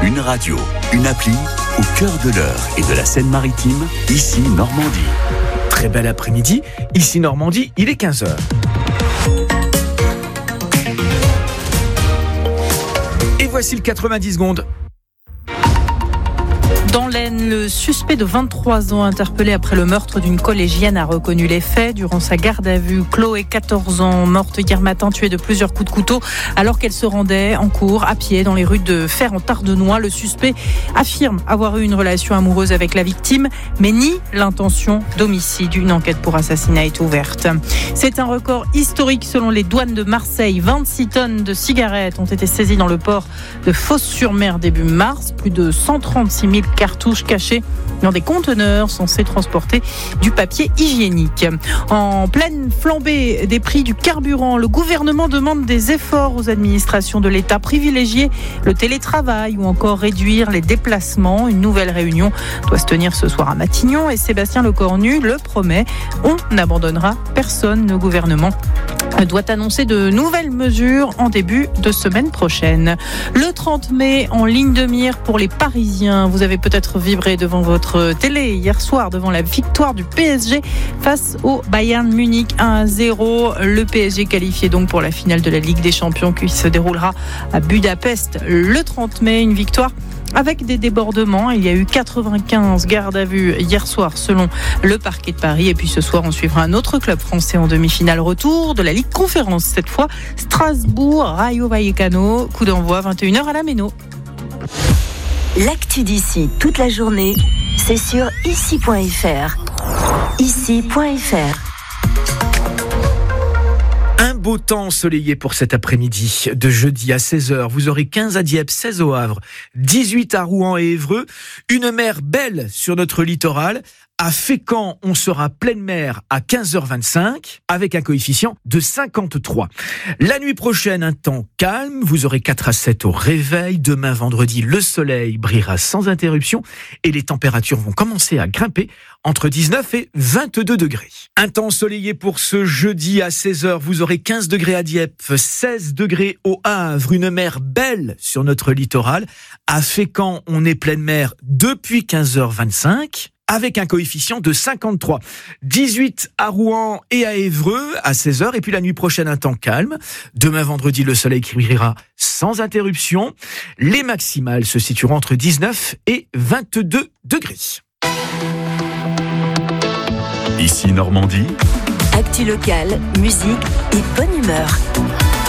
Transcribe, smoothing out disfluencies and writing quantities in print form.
Une radio, une appli, au cœur de l'Eure et de la Seine-Maritime, ici Normandie. Très bel après-midi, ici Normandie, il est 15h. Et voici le 90 secondes. Dans l'Aisne, le suspect de 23 ans interpellé après le meurtre d'une collégienne a reconnu les faits. Durant sa garde à vue, Chloé, 14 ans, morte hier matin, tuée de plusieurs coups de couteau alors qu'elle se rendait en cours à pied dans les rues de Fer en Tardenois. Le suspect affirme avoir eu une relation amoureuse avec la victime, mais nie l'intention d'homicide. Une enquête pour assassinat est ouverte. C'est un record historique selon les douanes de Marseille. 26 tonnes de cigarettes ont été saisies dans le port de Fos-sur-Mer début mars. Plus de 136 000 cartouches cachées dans des conteneurs censés transporter du papier hygiénique. En pleine flambée des prix du carburant, le gouvernement demande des efforts aux administrations de l'État, privilégier le télétravail ou encore réduire les déplacements. Une nouvelle réunion doit se tenir ce soir à Matignon et Sébastien Lecornu le promet. On n'abandonnera personne. Le gouvernement doit annoncer de nouvelles mesures en début de semaine prochaine. Le 30 mai, en ligne de mire pour les Parisiens. Vous avez peut-être vibré devant votre télé hier soir devant la victoire du PSG face au Bayern Munich 1-0. Le PSG qualifié donc pour la finale de la Ligue des Champions qui se déroulera à Budapest le 30 mai. Une victoire avec des débordements. Il y a eu 95 gardes à vue hier soir selon le parquet de Paris. Et puis ce soir, on suivra un autre club français en demi-finale retour de la Ligue Conférence. Cette fois, Strasbourg, Rayo Vallecano. Coup d'envoi 21h à la Méno. L'actu d'ici toute la journée, c'est sur ici.fr. Ici.fr. Un beau temps ensoleillé pour cet après-midi de jeudi à 16h. Vous aurez 15 à Dieppe, 16 au Havre, 18 à Rouen et Évreux. Une mer belle sur notre littoral. À Fécamp, on sera pleine mer à 15h25 avec un coefficient de 53. La nuit prochaine, un temps calme. Vous aurez 4 à 7 au réveil. Demain, vendredi, le soleil brillera sans interruption et les températures vont commencer à grimper entre 19 et 22 degrés. Un temps ensoleillé pour ce jeudi à 16h. Vous aurez 15 degrés à Dieppe, 16 degrés au Havre. Une mer belle sur notre littoral. À Fécamp, on est pleine mer depuis 15h25. Avec un coefficient de 53. 18 à Rouen et à Évreux à 16h. Et puis la nuit prochaine, un temps calme. Demain, vendredi, le soleil brillera sans interruption. Les maximales se situeront entre 19 et 22 degrés. Ici Normandie. Actu locale, musique et bonne humeur.